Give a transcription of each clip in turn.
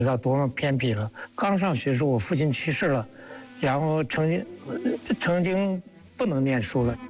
知道多么偏僻了。刚上学时，我父亲去世了，然后曾经不能念书了。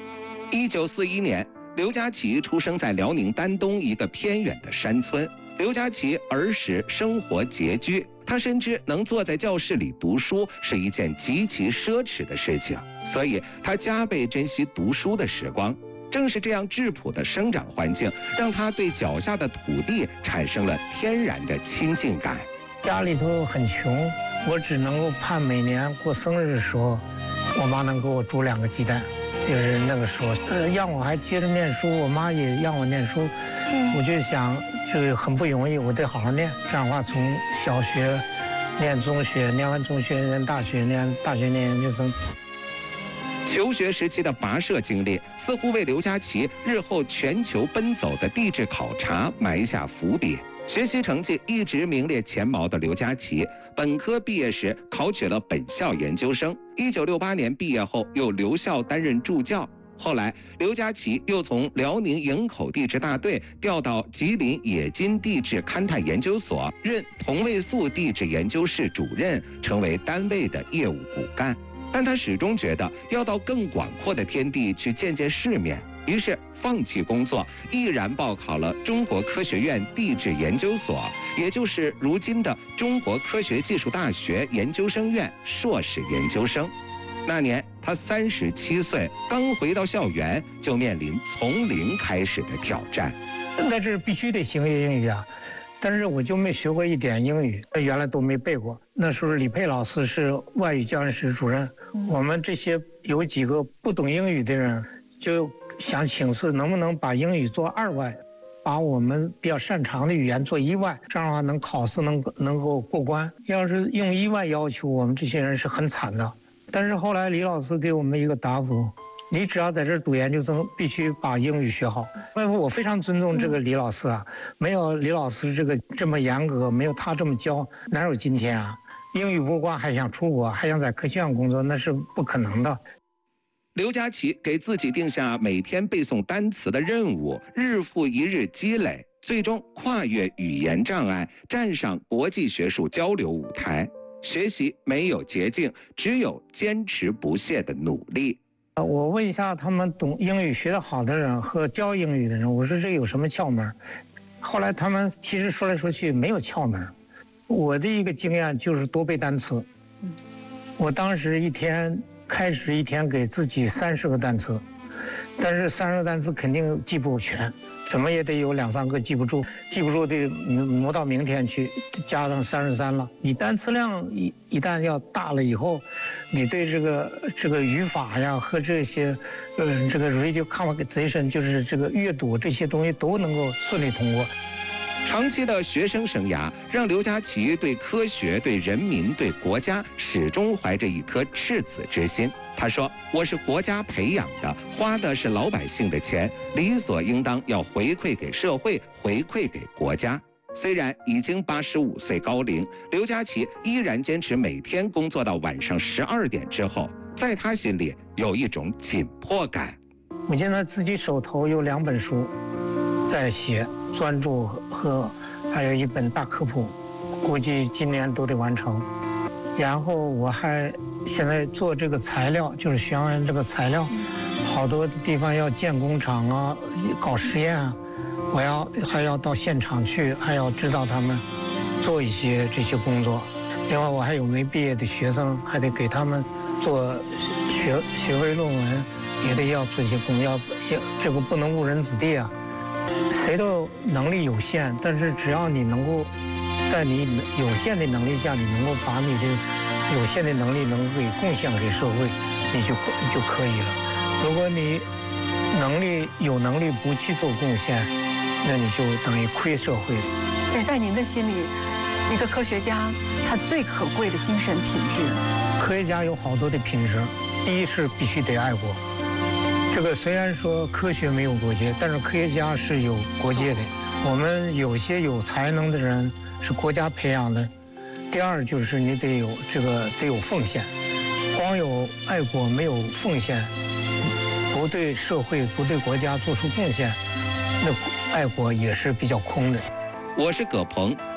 1941年，刘家齐出生在辽宁丹东一个偏远的山村。刘家齐儿时生活拮据，他深知能坐在教室里读书是一件极其奢侈的事情，所以他加倍珍惜读书的时光。正是这样质朴的生长环境，让他对脚下的土地产生了天然的亲近感。 家里头很穷，我只能够盼每年过生日的时候，我妈能给我煮2个鸡蛋。就是那个时候，让我还接着念书，我妈也让我念书，我就想这个很不容易，我得好好念。这样的话，从小学念中学，念完中学念大学，念大学念研究生。 求学时期的跋涉经历，似乎为刘家齐日后全球奔走的地质考察埋下伏笔。学习成绩一直名列前茅的刘家齐，本科毕业时考取了本校研究生。1968年毕业后，又留校担任助教。后来，刘家齐又从辽宁营口地质大队调到吉林冶金地质勘探研究所，任同位素地质研究室主任，成为单位的业务骨干。但他始终觉得要到更广阔的天地去见见世面，于是放弃工作，毅然报考了中国科学院地质研究所，也就是如今的中国科学技术大学研究生院硕士研究生。那年他37岁，刚回到校园，就面临从零开始的挑战。 在这必须得学英语啊，但是我就没学过一点英语，原来都没背过。那时候李佩老师是外语教研室主任，我们这些有几个不懂英语的人，就想请示能不能把英语做2外，把我们比较擅长的语言做1外，这样的话能考试能够过关。要是用1外要求，我们这些人是很惨的。但是后来李老师给我们一个答复，你只要在这儿读研究生，必须把英语学好。我非常尊重这个李老师啊，没有李老师这么严格，没有他这么教，哪有今天啊？英语不过还想出国，还想在科学院工作，那是不可能的。 刘家齐给自己定下每天背诵单词的任务，日复一日积累，最终跨越语言障碍，站上国际学术交流舞台。学习没有捷径，只有坚持不懈的努力。 我问一下他们懂英语学得好的人和教英语的人，我说这有什么窍门？后来他们其实说来说去没有窍门。我的一个经验就是多背单词。我当时开始一天给自己30个单词，但是30个单词肯定记不全，怎么也得有2、3个记不住，得挪到明天去，加上33了。你单词量一旦要大了以后，你对这个语法呀和这些这个 radio comprehension 就是这个阅读这些东西都能够顺利通过。 长期的学生生涯让刘家齐对科学、对人民、对国家始终怀着一颗赤子之心。他说：“我是国家培养的，花的是老百姓的钱，理所应当要回馈给社会，回馈给国家。”虽然已经85岁高龄，刘家齐依然坚持每天工作到晚上12点之后。在他心里有一种紧迫感。 我现在自己手头有2本书在写，专著和还有1本大科普，估计今年都得完成。然后我还现在做这个材料，就是学完这个材料，好多地方要建工厂啊，搞实验啊，还要到现场去，还要指导他们做一些这些工作。另外我还有没毕业的学生，还得给他们做学位论文，也要做一些工作，这个不能误人子弟啊。谁都能力有限，但是只要你能够在你有限的能力下，你能够把你的有限的能力能给贡献给社会，你就可以了。如果你有能力不去做贡献，那你就等于亏社会了。 所以在您的心里，一个科学家他最可贵的精神品质， 科学家有好多的品质，第一是必须得爱国。这个虽然说科学没有国界，但是科学家是有国界的。我们有些有才能的人是国家培养的。第二就是你得有奉献，光有爱国没有奉献，不对社会不对国家做出贡献，那爱国也是比较空的。 我是葛鹏，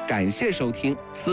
感谢收听。